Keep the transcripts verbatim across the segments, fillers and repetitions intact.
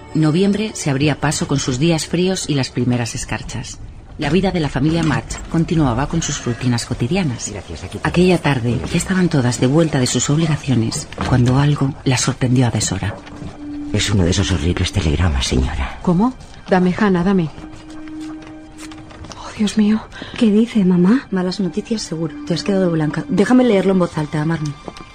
Noviembre se abría paso con sus días fríos y las primeras escarchas. La vida de la familia March continuaba con sus rutinas cotidianas. Gracias, aquí. Aquella tarde ya estaban todas de vuelta de sus obligaciones cuando algo las sorprendió a deshora. Es uno de esos horribles telegramas, señora. ¿Cómo? Dame, Hannah, dame. Oh, Dios mío. ¿Qué dice, mamá? Malas noticias, seguro. Te has quedado blanca. Déjame leerlo en voz alta, Marnie.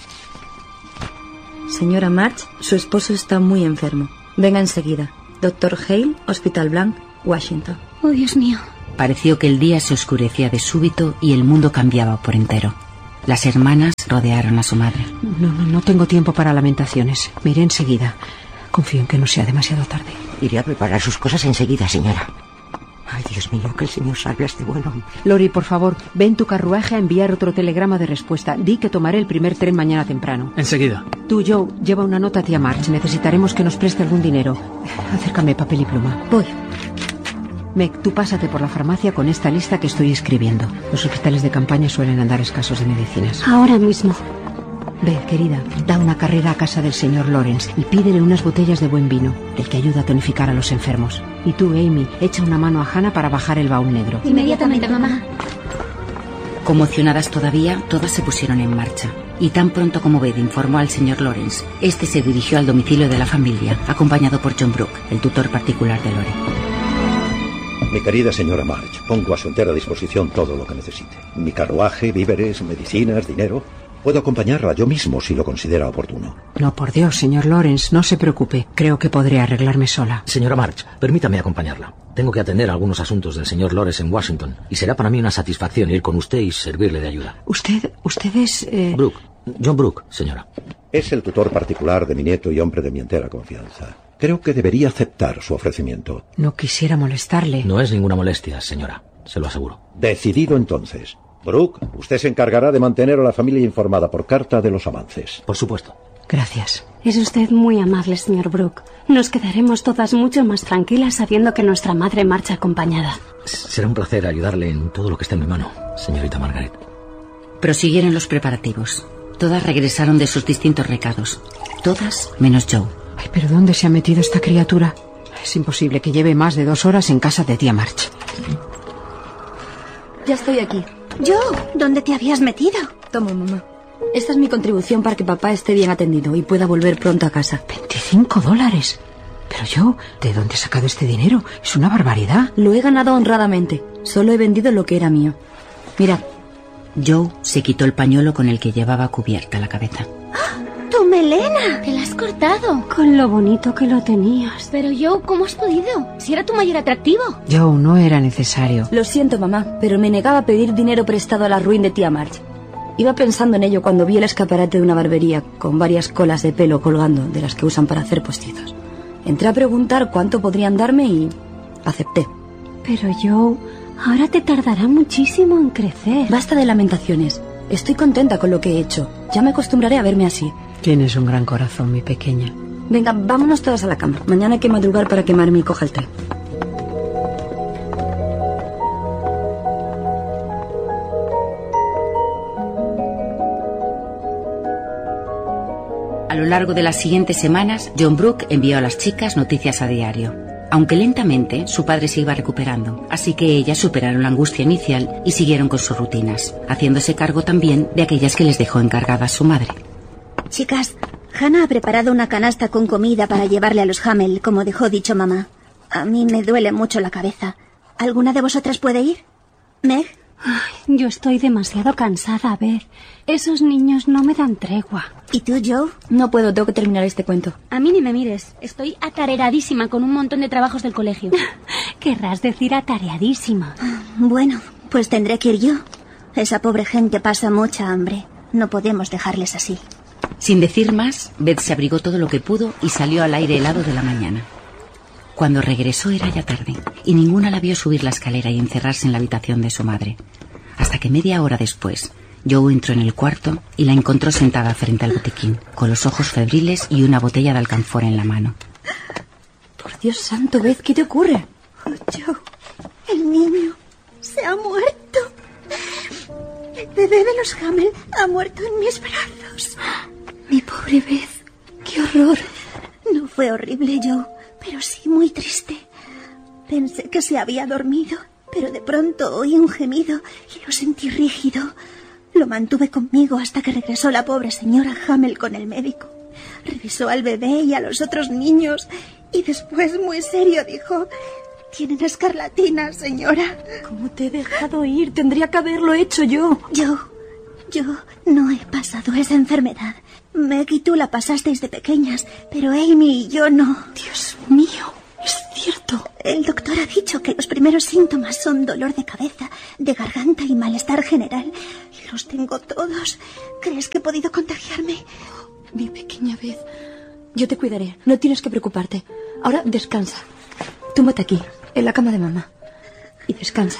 Señora March, su esposo está muy enfermo. Venga enseguida. Doctor Hale, Hospital Blanc, Washington. Oh, Dios mío. Pareció que el día se oscurecía de súbito y el mundo cambiaba por entero. Las hermanas rodearon a su madre. No, no, no tengo tiempo para lamentaciones. Me iré enseguida. Confío en que no sea demasiado tarde. Iré a preparar sus cosas enseguida, señora. Ay, Dios mío, que el señor salve a este buen hombre. Lori, por favor, ve en tu carruaje a enviar otro telegrama de respuesta. Di que tomaré el primer tren mañana temprano. Enseguida. Tú, Joe, lleva una nota a tía March. Necesitaremos que nos preste algún dinero. Acércame papel y pluma. Voy. Meg, tú pásate por la farmacia con esta lista que estoy escribiendo. Los hospitales de campaña suelen andar escasos de medicinas. Ahora mismo. Ve, querida, da una carrera a casa del señor Lawrence y pídele unas botellas de buen vino, del que ayuda a tonificar a los enfermos. Y tú, Amy, echa una mano a Hannah para bajar el baúl negro. Inmediatamente, mamá. Conmocionadas todavía, todas se pusieron en marcha. Y tan pronto como Beth informó al señor Lawrence, este se dirigió al domicilio de la familia, acompañado por John Brooke, el tutor particular de Lori. Mi querida señora March, pongo a su entera disposición todo lo que necesite. Mi carruaje, víveres, medicinas, dinero. Puedo acompañarla yo mismo si lo considera oportuno. No, por Dios, señor Lawrence, no se preocupe. Creo que podré arreglarme sola. Señora March, permítame acompañarla. Tengo que atender algunos asuntos del señor Lawrence en Washington y será para mí una satisfacción ir con usted y servirle de ayuda. Usted, usted es... Eh... Brooke, John Brooke, señora. Es el tutor particular de mi nieto y hombre de mi entera confianza. Creo que debería aceptar su ofrecimiento. No quisiera molestarle. No es ninguna molestia, señora. Se lo aseguro. Decidido entonces. Brooke, usted se encargará de mantener a la familia informada por carta de los avances. Por supuesto. Gracias. Es usted muy amable, señor Brooke. Nos quedaremos todas mucho más tranquilas sabiendo que nuestra madre marcha acompañada. Será un placer ayudarle en todo lo que esté en mi mano, señorita Margaret. Prosiguieron los preparativos. Todas regresaron de sus distintos recados. Todas menos Joe. Ay, pero ¿dónde se ha metido esta criatura? Es imposible que lleve más de dos horas en casa de tía March. Ya estoy aquí. Joe, ¿dónde te habías metido? Toma, mamá. Esta es mi contribución para que papá esté bien atendido y pueda volver pronto a casa. ¿veinticinco dólares? Pero yo, ¿de dónde he sacado este dinero? Es una barbaridad. Lo he ganado honradamente. Solo he vendido lo que era mío. Mira. Joe se quitó el pañuelo con el que llevaba cubierta la cabeza. ¡Tu melena! Te la has cortado. Con lo bonito que lo tenías. Pero Joe, ¿cómo has podido? Si era tu mayor atractivo. Joe, no era necesario. Lo siento, mamá, pero me negaba a pedir dinero prestado a la ruin de tía March. Iba pensando en ello cuando vi el escaparate de una barbería con varias colas de pelo colgando, de las que usan para hacer postizos. Entré a preguntar cuánto podrían darme y acepté. Pero Joe, ahora te tardará muchísimo en crecer. Basta de lamentaciones. Estoy contenta con lo que he hecho. Ya me acostumbraré a verme así. Tienes un gran corazón, mi pequeña. Venga, vámonos todas a la cama. Mañana hay que madrugar para quemarme y coja el tren. A lo largo de las siguientes semanas, John Brooke envió a las chicas noticias a diario. Aunque lentamente, su padre se iba recuperando, así que ellas superaron la angustia inicial y siguieron con sus rutinas, haciéndose cargo también de aquellas que les dejó encargadas su madre. Chicas, Hannah ha preparado una canasta con comida para llevarle a los Hamel, como dejó dicho mamá. A mí me duele mucho la cabeza. ¿Alguna de vosotras puede ir? ¿Meg? Ay, yo estoy demasiado cansada, a ver. Esos niños no me dan tregua. ¿Y tú, Joe? No puedo, tengo que terminar este cuento. A mí ni me mires. Estoy atareadísima con un montón de trabajos del colegio. Querrás decir atareadísima. Bueno, pues tendré que ir yo. Esa pobre gente pasa mucha hambre. No podemos dejarles así. Sin decir más, Beth se abrigó todo lo que pudo y salió al aire helado de la mañana. Cuando regresó era ya tarde, y ninguna la vio subir la escalera y encerrarse en la habitación de su madre. Hasta que media hora después, Joe entró en el cuarto y la encontró sentada frente al botiquín, con los ojos febriles y una botella de alcanfor en la mano. Por Dios santo, Beth, ¿qué te ocurre? Oh, Joe, el niño se ha muerto. El bebé de los Hamel ha muerto en mis brazos. Mi pobre Beth, qué horror. No fue horrible, Joe. pero sí muy triste. Pensé que se había dormido, pero de pronto oí un gemido y lo sentí rígido. Lo mantuve conmigo hasta que regresó la pobre señora Hamel con el médico. Revisó al bebé y a los otros niños y después, muy serio, dijo: tienen escarlatina, señora. ¿Cómo te he dejado ir? Tendría que haberlo hecho yo. Yo, yo no he pasado esa enfermedad. Meg y tú la pasasteis de pequeñas, pero Amy y yo no. Dios mío, es cierto. El doctor ha dicho que los primeros síntomas son dolor de cabeza, de garganta y malestar general. Y los tengo todos. ¿Crees que he podido contagiarme? Mi pequeña Beth, yo te cuidaré. No tienes que preocuparte. Ahora descansa. Túmbate aquí, en la cama de mamá. Y descansa.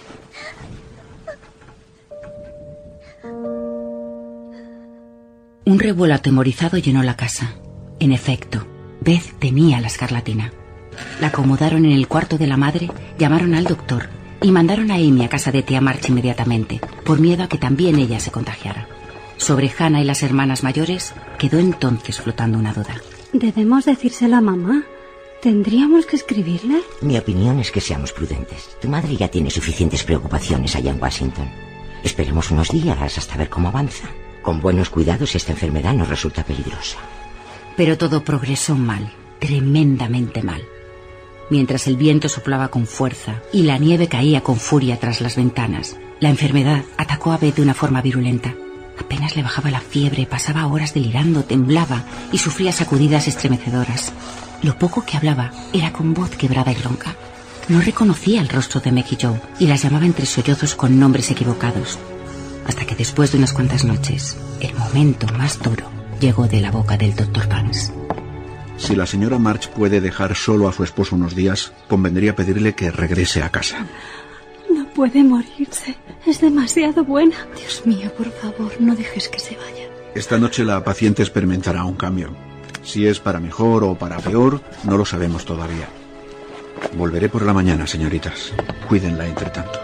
Un revuelo atemorizado llenó la casa. En efecto, Beth tenía la escarlatina. La acomodaron en el cuarto de la madre, llamaron al doctor y mandaron a Amy a casa de tía March inmediatamente, por miedo a que también ella se contagiara. Sobre Hannah y las hermanas mayores quedó entonces flotando una duda. ¿Debemos decírselo a mamá? ¿Tendríamos que escribirle? Mi opinión es que seamos prudentes. Tu madre ya tiene suficientes preocupaciones allá en Washington. Esperemos unos días hasta ver cómo avanza. Con buenos cuidados esta enfermedad nos resulta peligrosa. Pero todo progresó mal, tremendamente mal. Mientras el viento soplaba con fuerza y la nieve caía con furia tras las ventanas, la enfermedad atacó a Beth de una forma virulenta. Apenas le bajaba la fiebre, pasaba horas delirando, temblaba y sufría sacudidas estremecedoras. Lo poco que hablaba era con voz quebrada y ronca. No reconocía el rostro de Meg y Joe y las llamaba entre sollozos con nombres equivocados. Hasta que después de unas cuantas noches, el momento más duro llegó de la boca del doctor Banks. Si la señora March puede dejar solo a su esposo unos días, convendría pedirle que regrese a casa. No puede morirse. Es demasiado buena. Dios mío, por favor, no dejes que se vaya. Esta noche la paciente experimentará un cambio. Si es para mejor o para peor, no lo sabemos todavía. Volveré por la mañana, señoritas. Cuídenla entre tanto.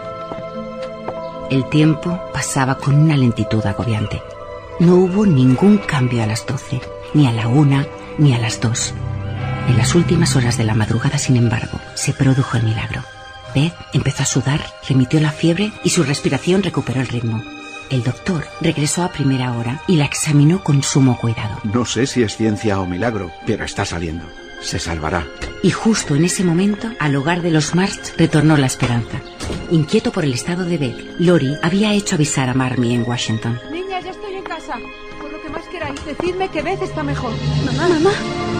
El tiempo pasaba con una lentitud agobiante. No hubo ningún cambio a las doce, ni a la una, ni a las dos. En las últimas horas de la madrugada, sin embargo, se produjo el milagro. Beth empezó a sudar, remitió la fiebre y su respiración recuperó el ritmo. El doctor regresó a primera hora y la examinó con sumo cuidado. No sé si es ciencia o milagro, pero está saliendo. Se salvará. Y justo en ese momento, al hogar de los March retornó la esperanza. Inquieto por el estado de Beth, Lori había hecho avisar a Marmee en Washington. Niñas, ya estoy en casa. Por lo que más queráis, decidme que Beth está mejor. Mamá, mamá.